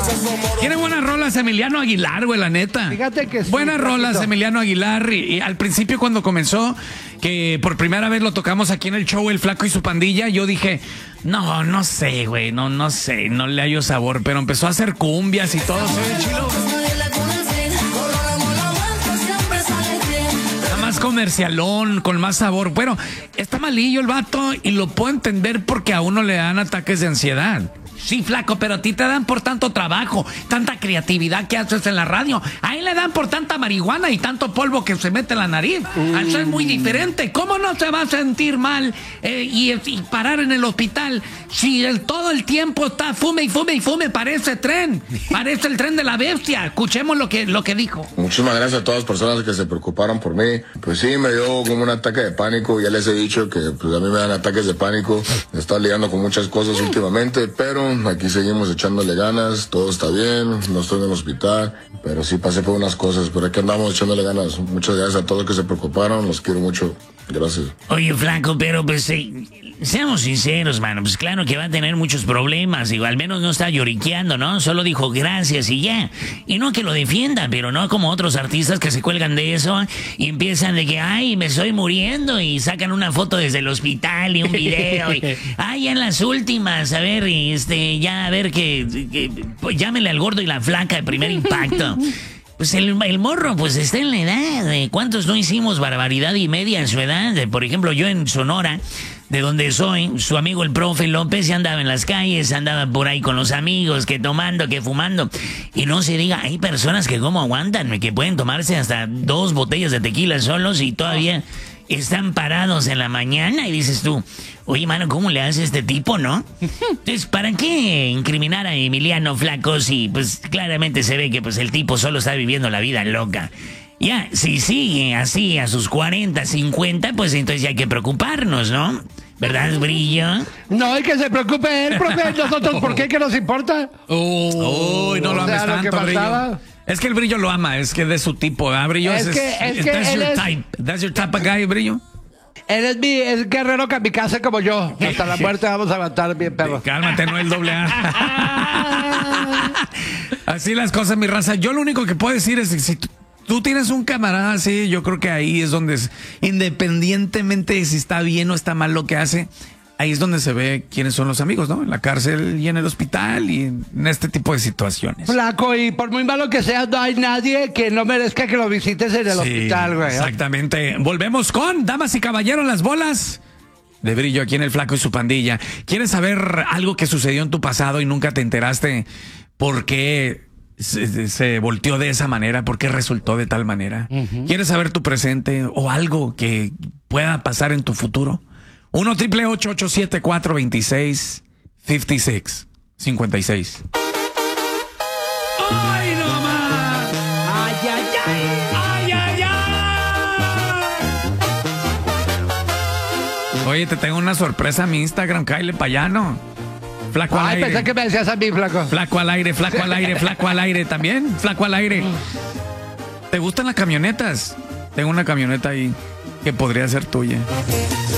Tiene buenas rolas Emiliano Aguilar, güey, la neta. Fíjate que sí. Buenas rolas Flaquito. Emiliano Aguilar. Y al principio cuando comenzó, que por primera vez lo tocamos aquí en el show El Flaco y su Pandilla, yo dije, no sé, güey, no sé, no le hallo sabor. Pero empezó a hacer cumbias y todo, se ve chilo. Está más comercialón, con más sabor. Bueno, está malillo el vato y lo puedo entender porque a uno le dan ataques de ansiedad. Sí, Flaco, pero a ti te dan por tanto trabajo, tanta creatividad que haces en la radio. A él le dan por tanta marihuana y tanto polvo que se mete en la nariz. Eso es muy diferente. ¿Cómo no se va a sentir mal y parar en el hospital si todo el tiempo está fume y fume y fume? Parece tren. Parece el tren de la bestia. Escuchemos lo que dijo. Muchísimas gracias a todas las personas que se preocuparon por mí. Pues sí, me dio como un ataque de pánico. Ya les he dicho que pues, a mí me dan ataques de pánico. He estado lidiando con muchas cosas últimamente, pero aquí seguimos echándole ganas. Todo está bien, no estoy en el hospital, pero sí pasé por unas cosas. Pero aquí andamos echándole ganas. Muchas gracias a todos los que se preocuparon. Los quiero mucho. Gracias. Oye, Flaco, pero pues seamos sinceros, mano. Pues claro que va a tener muchos problemas. Digo, al menos no está lloriqueando, ¿no? Solo dijo gracias y ya. Y no que lo defiendan, pero no como otros artistas que se cuelgan de eso y empiezan de que, ay, me estoy muriendo y sacan una foto desde el hospital y un video. Y, ay, en las últimas, a ver, ya a ver que pues, llámenle al gordo y la flaca de Primer Impacto. Pues el morro, pues está en la edad. ¿Cuántos no hicimos barbaridad y media en su edad? Por ejemplo, yo en Sonora, de donde soy, su amigo el profe López ya andaba en las calles, andaba por ahí con los amigos, que tomando, que fumando. Y no se diga, hay personas que cómo aguantan, que pueden tomarse hasta 2 botellas de tequila solos y todavía están parados en la mañana y dices tú, oye, mano, ¿cómo le hace este tipo, no? Entonces, ¿para qué incriminar a Emiliano, Flaco, si pues claramente se ve que pues el tipo solo está viviendo la vida loca? Ya, si sigue así a sus 40, 50, pues entonces ya hay que preocuparnos, ¿no? ¿Verdad, Brillo? No, hay que se preocupe él, profe. ¿Nosotros por qué? ¿Qué nos importa? Uy, no lo O sea, ames lo que tanto, Brillo. faltaba. Es que el Brillo lo ama, es que de su tipo, ¿verdad, Brillo? Es que that's él your es- type. That's your type of guy, Brillo. Él es guerrero kamikaze como yo. Hasta la muerte vamos a matar bien, perro. Cálmate, no el doble A. Así las cosas, mi raza. Yo lo único que puedo decir es que si tú tienes un camarada así, yo creo que ahí es donde, independientemente de si está bien o está mal lo que hace, ahí es donde se ve quiénes son los amigos, ¿no? En la cárcel y en el hospital y en este tipo de situaciones. Flaco, y por muy malo que sea, no hay nadie que no merezca que lo visites en el Sí, hospital, güey. exactamente. Volvemos con Damas y Caballeros, las bolas de Brillo aquí en El Flaco y su Pandilla. ¿Quieres saber algo que sucedió en tu pasado y nunca te enteraste por qué se volteó de esa manera? ¿Por qué resultó de tal manera? ¿Quieres saber tu presente o algo que pueda pasar en tu futuro? 1-888-874-2656. ¡Ay, no más! Ay, ay, ay. ¡Ay, ay, ay! Oye, te tengo una sorpresa a mi Instagram, Kyle Payano. Flaco al Ay, aire. pensé que me decías a mí, flaco. Flaco al aire, flaco al aire, flaco al aire. También, flaco al aire. ¿Te gustan las camionetas? Tengo una camioneta ahí que podría ser tuya.